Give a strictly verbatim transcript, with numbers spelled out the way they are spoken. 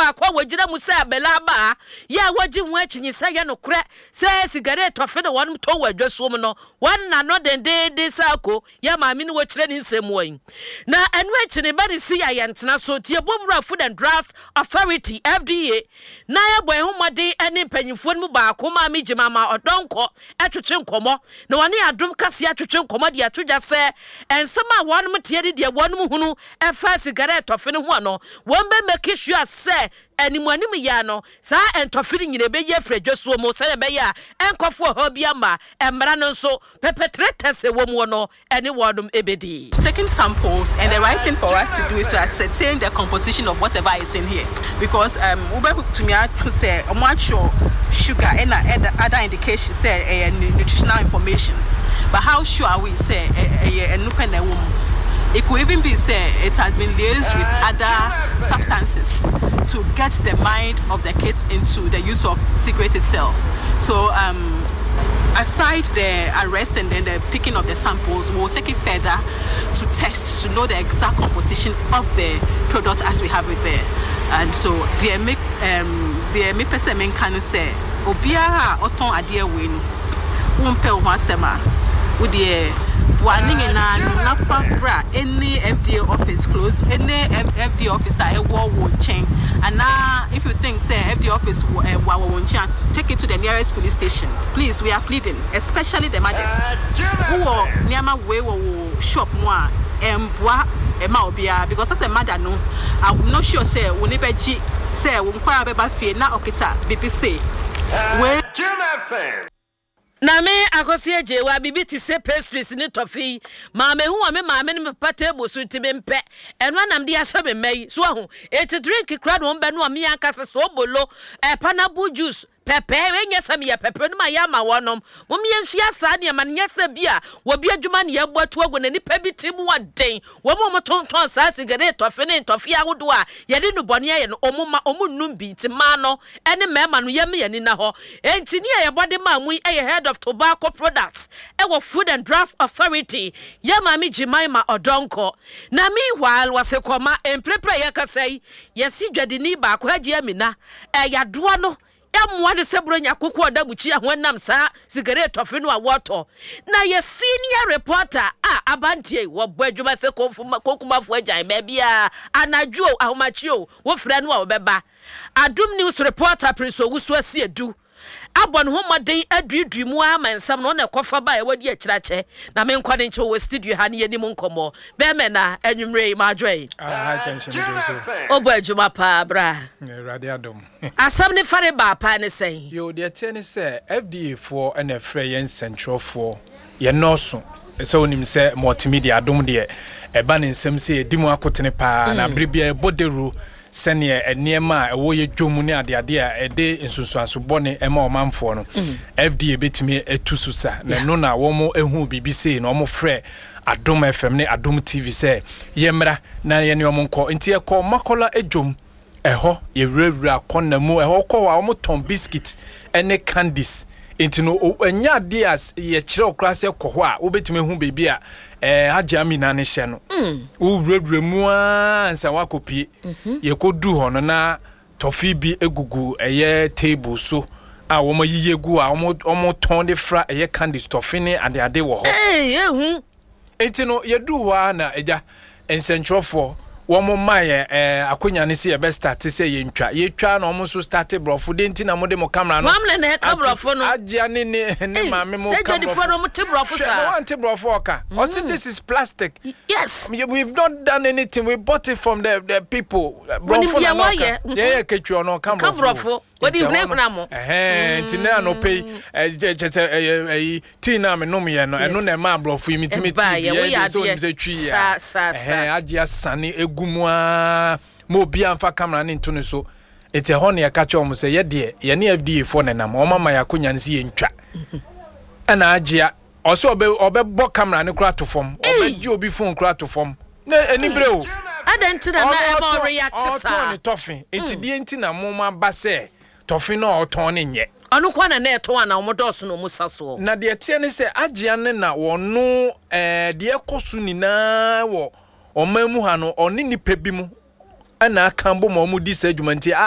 ba kwa wajira mu se abela ba ya waji ho achinyi se ye no kure se cigarette ofe no won to wadwaso mu no wan na no den de de sako ya maami no wachire ni nsem wan na enu achine ba ni si ya yentena so tie Bobura Food and Drugs Authority F D A na ya boy ho mode ene panyimfo mu ba ko maami jimama odonko atwetwe nkomo na wani adom kase atwetwe nkomo de atwodwa se ensema won mu tie de won mu hunu e fa cigarette ofe no ho no won be make sure se animuanim ya no sa entofiri nyire be ye fredwoso mo se be ya enkofo ho bia ma emra no so perpetrators e wo mu no ene wodum ebedi taking samples, and the right thing for us to do is to ascertain the composition of whatever is in here, because um ube to me to say much sure sugar and other indications say uh, nutritional information, but how sure are we say a nupene woman? It could even be said it has been liaised with other substances to get the mind of the kids into the use of cigarette itself. So um, aside the arrest and then the picking of the samples, we'll take it further to test to know the exact composition of the product as we have it there. And so the make um the me person men can say obia oton ade we no wonpe ho asema wo de warning na na fa bra any F D A office close, any F D A officer e wo wo chen, and now if you think say F D A office wo wo chen, take it to the nearest police station. Please, we are pleading, especially the mothers who niama we wo shop mo a emboa e ma obia, because as a mother no I'm not sure say we ni beji say we nkwa be ba fie na okita B P C we na me akosie jewa bibi ti se pastries ni tofi ma me hu me ma me ni pata ebosu ti me mpe eno anam de ahye me mai so ahu et drink crowd won be no me yankase so bolo e pineapple juice pepe enye sam ya pepe no ma ya ma wonom mom yensu ya sa ne ma nyesa bia wo bi adwuma ne ya buatu ago na nipa bi ti mu waden wo mo mo tonton sa cigarette tofe ne tofe agodo a ye de no bone ye no omuma omunum bi ti ma no ene mema no ye me ye ni na ho enti ne ye bode ma mu e head of tobacco products e wo Food and Drugs Authority ya ma mi Jimaima Odonko na meanwhile wase koma emprepre ye kasai ye si dwadini ba ko hagi amina e ya doa no emwa de sebro nya kokko odabuchi ahwanam sa cigarette ofe no awoto na ye senior reporter a abantie wo boadwuma se konfuma kokumafo ajan ba bia anadwo ahomachio wo frɛ no a obeba Adum News reporter Prince Owusu Asiedu abon ho maden aduadui mu amansam no na kofa ba e wadi akirache na me nkwa ne nche wo studio ha ne yeni mu nkomo be me na anwumre ma adwai ah tension do obo adwuma pa bra radio adom asam ne fare ba pa ne sen yo de tene se F D A for and a free central for ye no so so onim se multimedia adom de e ba ne nsem se edimu akotene pa na bribia e boderu sene eniema ewo ye dwomu ne ade ade a ede nsunsuaso bone ema omanfo no F D A betimi etususa na no na wo mo ehu bibise na wo mo frɛ Adom F M ne Adom T V se yemra na ye ne wo nko nti e ko makola edwom eho ye wrawura konna mu eho ko wa wo mo ton biscuit ene candies nti no anya ade as ye kire okra se ko ho a wo betimi hu bebi a eh Hagi Amina ne hye no wo wrawura mu a nsa wakopie ye ko du ho no na tofi bi egugu eye table so a wo mayiye gu a wo mo ton de fra eye candies tofi ne ade ade wo ho eh ehu enti no ye du ho a na eja ensentrofo wo mo maye eh akonya ne se ye be start se ye ntwa ye twa na wo so start brofo de enti na mo de mo camera no mamle na ka brofo no Hagi ne ne maame mo camera se de mo te brofo sa no want brofo oka also this is plastic. Yes, we've not done anything. We bought it from the the people brofo na yeah yeah ketwa no camera brofo what do you name na mo eh enti na no pay eh tea na me no me no eno na ma brofo mi timi tea so nim se twi ya eh Hagi asane gumwa mo bia mfa camera ne nto ne so ete ho ne ka cha omo se ye de ye ne F D A for nenam o mama ya konya nse ye ntwa ana Hagi oso obe obebo camera ne kura to fom obeji obi phone kura to fom na enibre o adentina na e mo react sa o tofi enti die enti na mo ma ba se tofi na o ton ne nye anu kwa na na to na mo doso no musa so na de tie ne se Hagi ne na wono eh de ekosu nina wo omamu ha no oni nipa bi mu ana akambo mo mu di sa adwuma nti